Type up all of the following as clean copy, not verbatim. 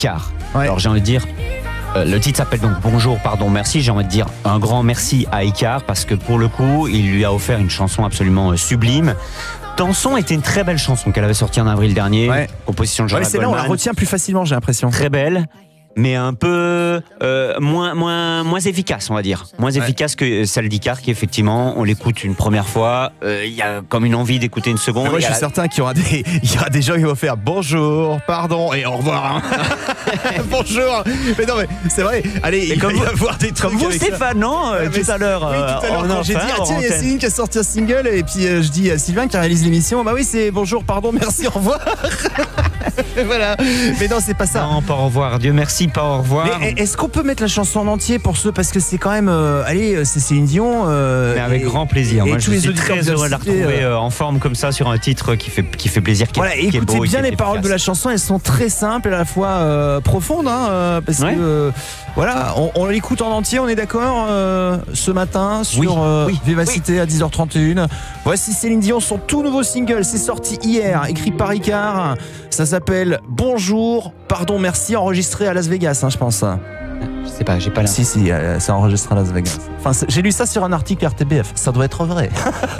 Icare. Ouais. Alors j'ai envie de dire, le titre s'appelle donc Bonjour, pardon, merci. J'ai envie de dire un grand merci à Icare parce que pour le coup, il lui a offert une chanson absolument sublime. Danson était une très belle chanson qu'elle avait sortie en avril dernier. Ouais. Composition de Ouais, Jean-Jacques c'est là on la Goldman. retient plus facilement, j'ai l'impression. Très belle, mais un peu moins efficace, on va dire. Moins efficace que celle d'Icare, qui effectivement, on l'écoute une première fois, il y a comme une envie d'écouter une seconde. Moi, Et je suis certain qu'il y aura des gens qui vont faire bonjour, pardon et au revoir. Hein. Bonjour. Mais non, mais c'est vrai. Allez, il va y avoir des trucs. Comme vous, avec ça. Stéphane, non tout à l'heure. Oui, tout à l'heure, on quand en j'ai fait dit, un ah tiens, hors il y a antenne. Céline qui a sorti un single, et puis je dis à Sylvain qui réalise l'émission, bah oui, c'est bonjour, pardon, merci, au revoir. Voilà. Mais non, c'est pas ça. Non, pas au revoir. Dieu merci, pas au revoir. Mais est-ce qu'on peut mettre la chanson en entier pour ceux, parce que c'est quand même, allez, c'est Céline Dion. Mais avec grand plaisir. Moi, je tous les suis auditeurs très heureux de la de Cité, retrouver en forme comme ça sur un titre qui fait plaisir. Voilà, qui est écoutez beau et bien qui est les paroles de la efficace. chanson, elles sont très simples et à la fois profondes, hein, parce Ouais. que voilà, on l'écoute en entier, on est d'accord, ce matin sur Oui, Vivacité à 10h31. Voici Céline Dion, son tout nouveau single, c'est sorti hier, écrit par Icare. Ça s'appelle Bonjour, pardon, merci, enregistré à Las Vegas, hein, je pense. Je sais pas, j'ai pas la. Si, c'est enregistré à Las Vegas. Enfin, j'ai lu ça sur un article RTBF, ça doit être vrai.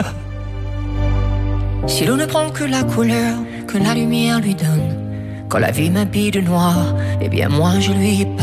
Si l'on ne prend que la couleur que la lumière lui donne, quand la vie m'habille de noir, eh bien moi je lui